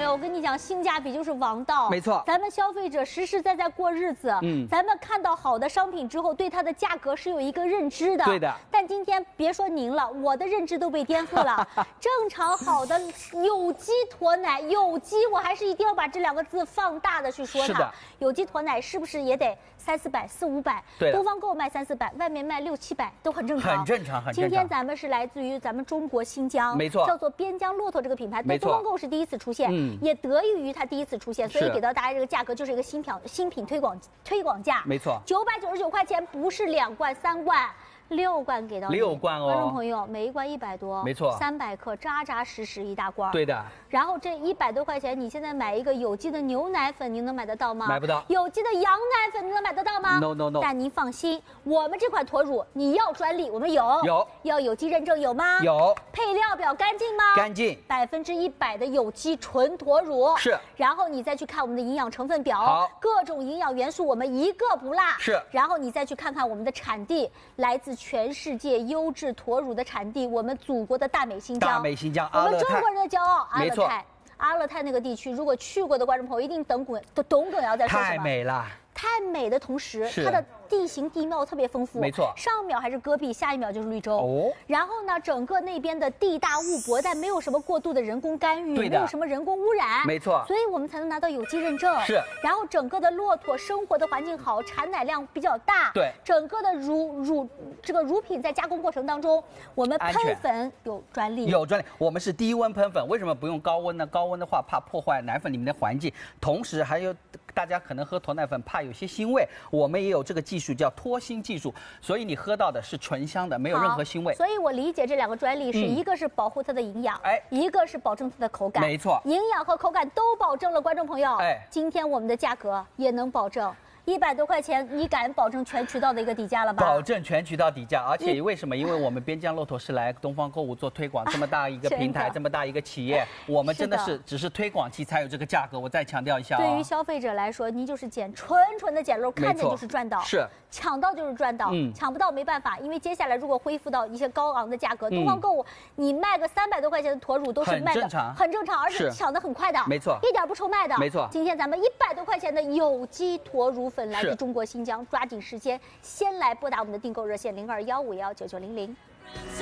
我跟你讲，性价比就是王道。 没错， 咱们消费者实实在在过日子，咱们看到好的商品之后，对它的价格是有一个认知的。 对的。 但今天别说您了，我的认知都被颠覆了。正常好的有机驼奶，有机我还是一定要把这2个字放大的去说它。 是的。 有机驼奶是不是也得3、400、4、500？ 对。 东方购卖3、400，外面卖6、700都很正常。 很正常，很正常。 今天咱们是来自于咱们中国新疆， 没错， 叫做边疆骆驼这个品牌，在东方购是第一次出现，也得益于它第一次出现，所以给到大家这个价格就是一个新品推广价， 没错 ，999块钱，不是2罐3罐。6罐给到你 ，6罐哦， 观众朋友，每一罐100多， 没错 ，300克，扎扎实实一大罐。 对的。 然后这100多块钱，你现在买一个有机的牛奶粉，您能买得到吗？ 买不到。 有机的羊奶粉，您能买得到吗 ？No。 但您放心，我们这款驼乳，你要专利，我们有。要有机认证有吗？ 有。 配料表干净吗？ 干净。 100%的有机纯驼乳。 是。 然后你再去看我们的营养成分表， 好， 各种营养元素我们一个不落。 是。 然后你再去看看我们的产地，来自全世界优质驼乳的产地，我们祖国的大美新疆。 大美新疆， 我们中国人的骄傲，阿勒泰。阿勒泰那个地区，如果去过的观众朋友一定懂耿瑶在说什么。 太美了。 太美的同时，它的地形地貌特别丰富， 没错。 上一秒还是戈壁，下一秒就是绿洲。哦。然后呢，整个那边的地大物博，但没有什么过度的人工干预，没有什么人工污染。 没错。 所以我们才能拿到有机认证。 是。 然后整个的骆驼生活的环境好，产奶量比较大。 对。 整个的乳品在加工过程当中，我们喷粉有专利。 有专利，我们是低温喷粉，为什么不用高温呢？高温的话怕破坏奶粉里面的环境，同时还有大家可能喝驼奶粉怕有些腥味。我们也有这个技术叫脱腥技术，所以你喝到的是纯香的，没有任何腥味。 所以我理解这2个专利是一个是保护它的营养，一个是保证它的口感。 没错， 营养和口感都保证了，观众朋友。今天我们的价格也能保证。100多块钱，你敢保证全渠道的一个底价了吧？ 保证全渠道底价，而且为什么？因为我们边疆骆驼是来东方购物做推广，这么大一个平台，这么大一个企业，我们真的是只是推广期才有这个价格。我再强调一下， 对于消费者来说，您就是纯的捡漏，看见就是赚到， 是抢到就是赚到，抢不到没办法，因为接下来如果恢复到一些高昂的价格，东方购物你卖个300多块钱的驼乳都是卖的很正常，而且抢得很快的， 没错， 一点不愁卖的， 没错。 今天咱们100多块钱的有机驼乳粉来自中国新疆，抓紧时间，先来拨打我们的订购热线0215119900。